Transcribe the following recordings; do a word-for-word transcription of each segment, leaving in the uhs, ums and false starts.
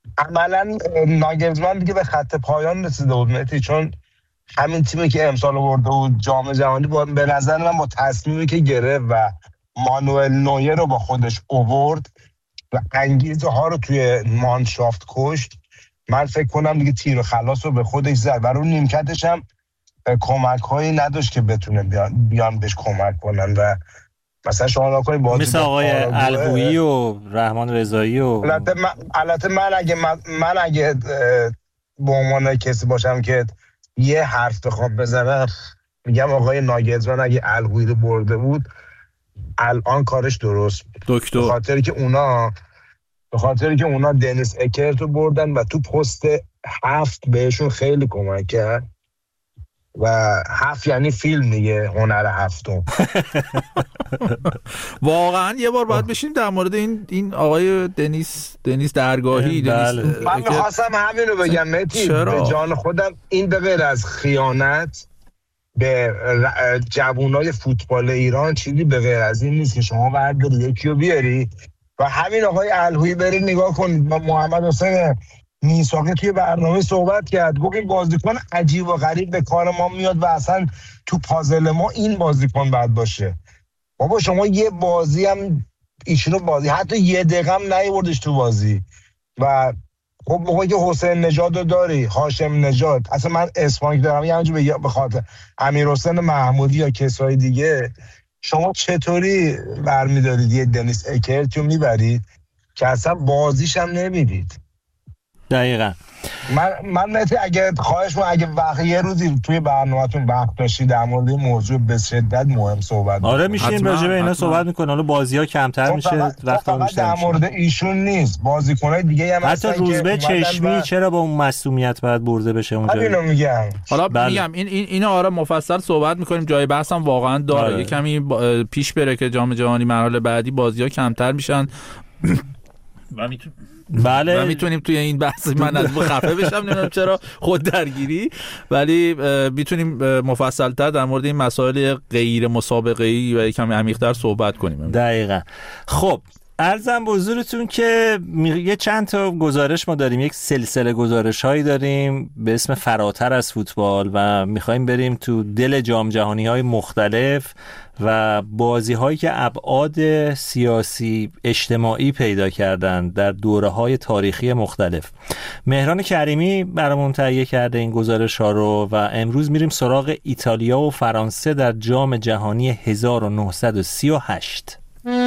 عملا ناگلزمن دیگه به خط پایان رسیده بود مهدی، چون همین تیمی که امسال آورده بود جام جهانی با به نظر من با تصمیمی که گرفت و مانوئل نویر رو با خودش آورد و انگیزه ها رو توی مانشافت کشت، من فکر کنم دیگه تیر و خلاص رو به خودش زد و رو نیمکتش هم کمک هایی نداشت که بتونه بیان, بیان بهش کمک کنن و مثلا شما نکنید بازی مثل آقای الهویی و رحمان رضایی و البته من البته من اگه من, من اگه به عنوان کسی باشم که یه حرف بخوام بزنم میگم آقای ناگلزمن اگه الهویی رو برده بود الان کارش درست بود، دکتر. به خاطری که اونا به خاطری که اونا دنیس اکرت رو بردن و تو پست هفت بهشون خیلی کمک کرد و هفت یعنی فیلم دیگه، هنر هفتم. واقعا یه بار باید بشیم در مورد این این آقای دنیس دنیس درگاهی. بله. دنیس من می‌خواستم همین رو بگم مهدی، به جان خودم این به غیر از خیانت به جوانای فوتبال ایران چیزی به غیر از این نیست که شما برداری یکی رو بیاری و همین آقای الهویی برید نگاه کنید. محمد حسین میثاقی توی برنامه صحبت کرد، گفت این بازیکن عجیب و غریب به کار ما میاد و اصلا تو پازل ما این بازیکن باید باشه. بابا شما یه بازی هم ایشونو بازی حتی یه دقیقه هم نیوردش تو بازی و خب موقعی که حسین نژاد رو داری، هاشم نژاد، اصلا من اسمانی دارم یه همونجور به خاطر امیر حسین محمودی یا کسای دیگه، شما چطوری برمیدارید یه دنیس اکرت رو میبرید که اصلا بازیش هم نمیدید؟ دقیقاً. من من اگه خواهش من اگه وقت یه روزی توی برنامه‌تون وقت داشتید در مورد موضوع به شدت مهم صحبت آره میشیم راجع به اینا صحبت میکنه. حالا بازی‌ها کمتر میشه، وقتا بیشتر در مورد ایشون نیست، بازیکن‌های دیگه هم حتی روزبه چشمی و... چرا با اون مسئولیت باید برده بشه اونجا؟ اینو میگم. حالا بله. میگم این این اینا آره مفصل صحبت میکنیم، جای بحث هم واقعا داره. آره. یه کمی با... پیش بره که جام جهانی مرحله بعدی بازی‌ها کمتر میشن و میتون بله و میتونیم توی این بحث من از خفه بشم، نمیدونم چرا خود درگیری، ولی میتونیم مفصل‌تر در مورد این مسائل غیر مسابقه‌ای و کمی عمیق‌تر صحبت کنیم. دقیقاً. خب عرضم به حضورتون که یه چند تا گزارش ما داریم، یک سلسله گزارش هایی داریم به اسم فراتر از فوتبال و میخوایم بریم تو دل جام جهانی های مختلف و بازی هایی که ابعاد سیاسی اجتماعی پیدا کردن در دوره های تاریخی مختلف. مهران کریمی برامون تهیه کرده این گزارش ها رو و امروز میریم سراغ ایتالیا و فرانسه در جام جهانی هزار و نهصد و سی و هشت.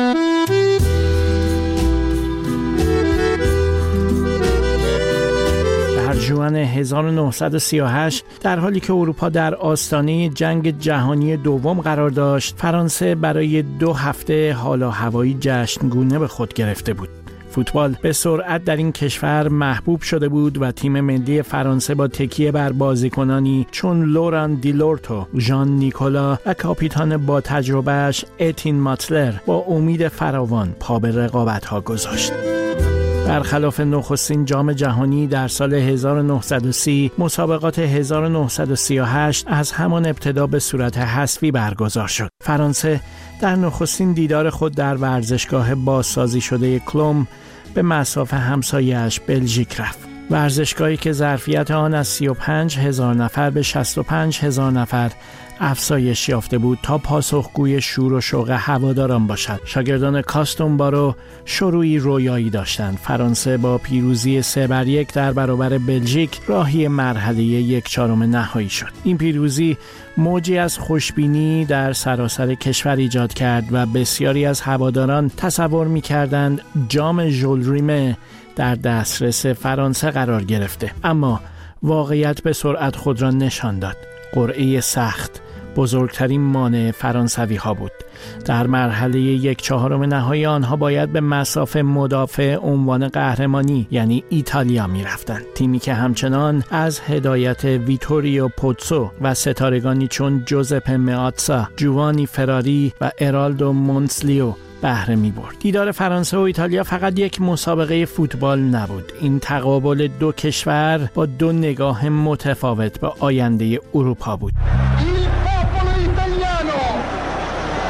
ژوئن هزار و نهصد و سی و هشت در حالی که اروپا در آستانه جنگ جهانی دوم قرار داشت، فرانسه برای دو هفته حال و هوایی جشنگونه به خود گرفته بود. فوتبال به سرعت در این کشور محبوب شده بود و تیم ملی فرانسه با تکیه بر بازیکنانی چون لوران دیلورتو، ژان نیکولا و کاپیتان با تجربهش اتین ماتلر با امید فراوان پا به رقابت‌ها گذاشت. برخلاف نخستین جام جهانی در سال هزار و نهصد و سی، مسابقات هزار و نهصد و سی و هشت از همان ابتدا به صورت حذفی برگزار شد. فرانسه در نخستین دیدار خود در ورزشگاه بازسازی شده کلوم به مصاف همسایه‌اش بلژیک رفت. ورزشگاهی که ظرفیت آن از سی و پنج هزار نفر به شصت و پنج هزار نفر افزایش یافته بود تا پاسخگوی شور و شوق هواداران باشد. شاگردان کاستوم بارو شروعی رویایی داشتند. فرانسه با پیروزی سه بر یک در برابر بلژیک راهی مرحله یک چهارم نهایی شد. این پیروزی موجی از خوشبینی در سراسر کشور ایجاد کرد و بسیاری از هواداران تصور می‌کردند جام ژول ریمه در دسترس فرانسه قرار گرفته، اما واقعیت به سرعت خود را نشان داد. قرعه سخت بزرگترین مانع فرانسوی ها بود. در مرحله یک چهارم نهایی آنها باید به مصاف مدافع عنوان قهرمانی یعنی ایتالیا می رفتند. تیمی که همچنان از هدایت ویتوریو پوتسو و ستارگانی چون جوزپه مئاتسا، جوانی فراری و ارالدو مونسلیو بهره می برد. دیدار فرانسه و ایتالیا فقط یک مسابقه فوتبال نبود. این تقابل دو کشور با دو نگاه متفاوت به آینده اروپا بود.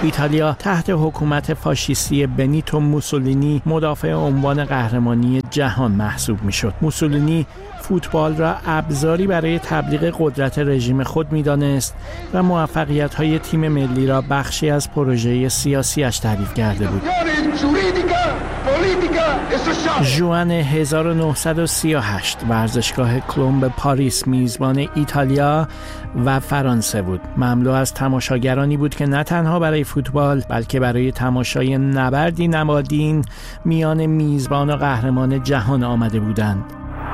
ایتالیا تحت حکومت فاشیستی بنیتو موسولینی مدافع عنوان قهرمانی جهان محسوب میشد. موسولینی فوتبال را ابزاری برای تبلیغ قدرت رژیم خود می‌دانست و موفقیت‌های تیم ملی را بخشی از پروژه سیاسیش تعریف کرده بود. ژوئن هزار و نهصد و سی و هشت ورزشگاه کلمب پاریس میزبان ایتالیا و فرانسه بود. مملو از تماشاگرانی بود که نه تنها برای فوتبال بلکه برای تماشای نبردی نمادین میان میزبان و قهرمان جهان آمده بودند.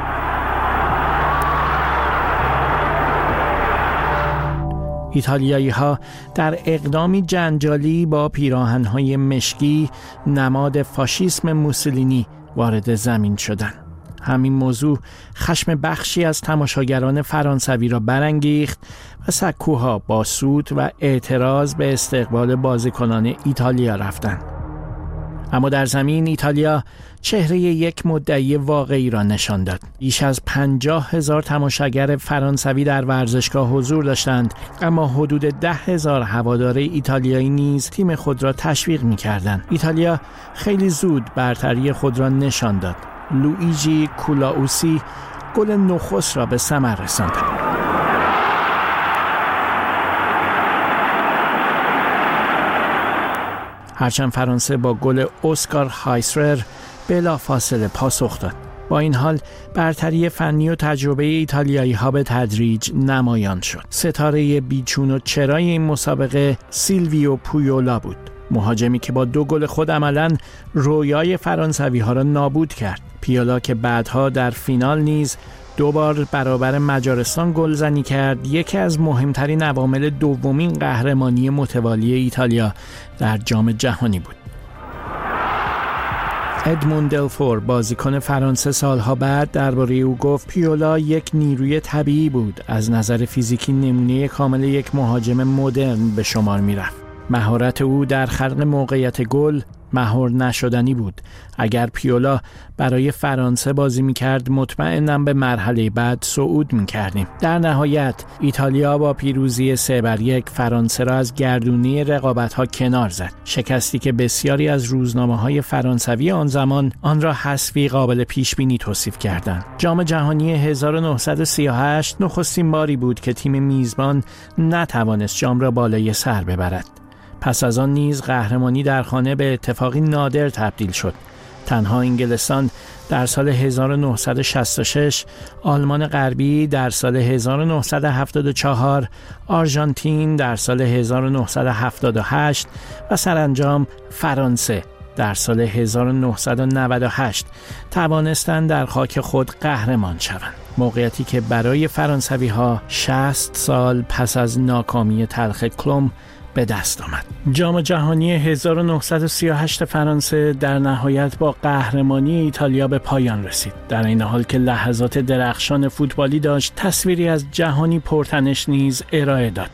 ایتالیایی‌ها در اقدامی جنجالی با پیراهن‌های مشکی نماد فاشیسم موسولینی وارد زمین شدند. همین موضوع خشم بخشی از تماشاگران فرانسوی را برانگیخت و سکوها با سوت و اعتراض به استقبال بازیکنان ایتالیا رفتند. اما در زمین ایتالیا چهره یک مدعی واقعی را نشان داد. بیش از پنجاه هزار تماشاگر فرانسوی در ورزشگاه حضور داشتند، اما حدود ده هزار هوادار ایتالیایی نیز تیم خود را تشویق می‌کردند. ایتالیا خیلی زود برتری خود را نشان داد. لوئیجی کولاوسی گل نخست را به ثمر رساند. هرچند فرانسه با گل اسکار هایسرر بلافاصله پاسخ داد. با این حال برتری فنی و تجربه ایتالیایی ها به تدریج نمایان شد. ستاره بیچون و چرای این مسابقه سیلویو پویولا بود. مهاجمی که با دو گل خود عملاً رویای فرانسوی ها را نابود کرد. پیولا که بعدها در فینال نیز دو بار برابر مجارستان گلزنی کرد، یکی از مهمترین عوامل دومین قهرمانی متوالی ایتالیا در جام جهانی بود. ادموند دلفور بازیکن فرانسه سالها بعد درباره او گفت پیولا یک نیروی طبیعی بود، از نظر فیزیکی نمونه کامل یک مهاجم مدرن به شمار می‌رفت. مهارت او در خلق موقعیت گل مهار نشدنی بود. اگر پیولا برای فرانسه بازی می‌کرد مطمئنم به مرحله بعد صعود می‌کردیم. در نهایت ایتالیا با پیروزی سه بر یک فرانسه را از گردونی رقابت‌ها کنار زد. شکستی که بسیاری از روزنامه‌های فرانسوی آن زمان آن را حذفی قابل پیش‌بینی توصیف کردند. جام جهانی هزار و نهصد و سی و هشت نخستین باری بود که تیم میزبان نتوانست جام را بالای سر ببرد. پس از آن نیز قهرمانی در خانه به اتفاقی نادر تبدیل شد. تنها انگلستان در سال هزار و نهصد و شصت و شش، آلمان غربی در سال هزار و نهصد و هفتاد و چهار، آرژانتین در سال هزار و نهصد و هفتاد و هشت و سرانجام فرانسه در سال هزار و نهصد و نود و هشت توانستند در خاک خود قهرمان شوند. موقعیتی که برای فرانسوی ها شصت سال پس از ناکامی تلخ کلم به دست آمد. جام جهانی هزار و نهصد و سی و هشت فرانسه در نهایت با قهرمانی ایتالیا به پایان رسید. در این حال که لحظات درخشان فوتبالی داشت، تصویری از جهانی پرتنش نیز ارائه داد.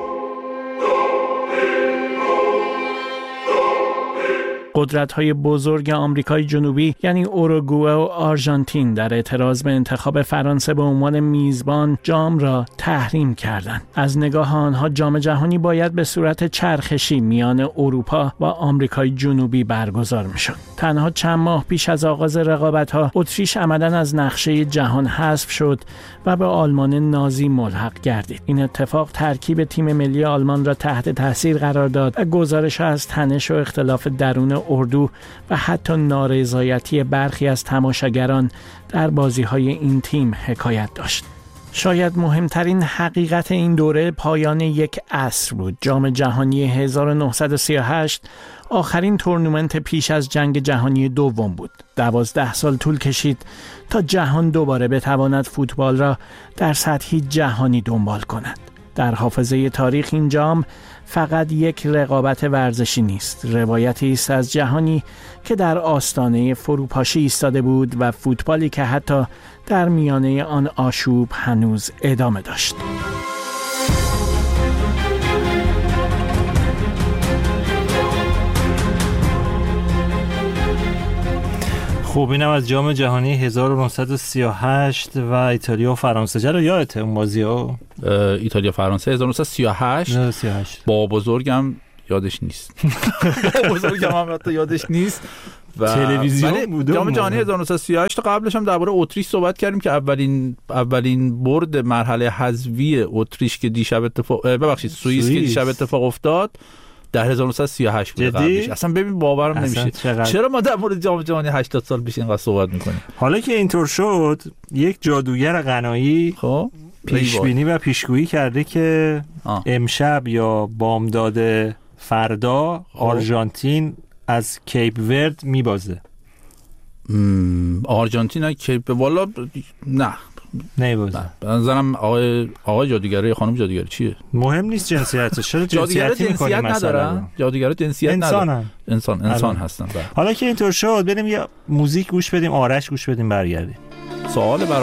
قدرت‌های بزرگ آمریکای جنوبی یعنی اوروگوئه و آرژانتین در اعتراض به انتخاب فرانسه به عنوان میزبان جام را تحریم کردند. از نگاه آنها جام جهانی باید به صورت چرخشی میان اروپا و آمریکای جنوبی برگزار می‌شد. تنها چند ماه پیش از آغاز رقابت‌ها اتریش عمداً از نقشه جهان حذف شد و به آلمان نازی ملحق گردید. این اتفاق ترکیب تیم ملی آلمان را تحت تاثیر قرار داد و گزارش از تنش و اختلاف درون اردو و حتی نارضایتی برخی از تماشاگران در بازی‌های این تیم حکایت داشت. شاید مهمترین حقیقت این دوره پایان یک عصر بود. جام جهانی هزار و نهصد و سی و هشت آخرین تورنمنت پیش از جنگ جهانی دوم بود. دوازده سال طول کشید تا جهان دوباره بتواند فوتبال را در سطحی جهانی دنبال کند. در حافظه تاریخ این جام فقط یک رقابت ورزشی نیست، روایتی است از جهانی که در آستانه فروپاشی ایستاده بود و فوتبالی که حتی در میانه آن آشوب هنوز ادامه داشت. خب اینم از جام جهانی هزار و نهصد و سی و هشت و ایتالیا و فرانسه. چرا یادته اون بازی‌ها؟ ایتالیا فرانسه هزار و نهصد و سی و هشت با بزرگم یادش نیست. بزرگم هم حتی یادش نیست. تلویزیون بود. جام جهانی هزار و نهصد و سی و هشت قبلش هم درباره اتریش صحبت کردیم که اولین اولین برد مرحله حذفی اتریش که دیشب اتفاق ببخشید سوئیس که دیشب اتفاق افتاد در هزار و نهصد و سی و هشت بود قبلش. اصلا ببین باورم نمیشه چقدر... چرا ما در مورد جام جهانی هشتاد سال پیش اینقدر صحبت میکنیم. حالا که اینطور شد یک جادوگر غنایی خب پیش بینی و پیشگویی کرده که آه. امشب یا بامداد فردا آرژانتین از کیپ ورد میبازه. آرژانتین از کیپ والا نه نمیبازه. به نظرم آقای آقای جادوگره خانم جادوگره چیه؟ مهم نیست جنسیتش. چرا جنسیتی جنسیت ندارن؟ جادوگره جنسیت ندارن. انسانن. انسان انسان هستن. حالا که اینطور شد بریم یه موزیک گوش بدیم، آرش گوش بدیم برگردیم. سوال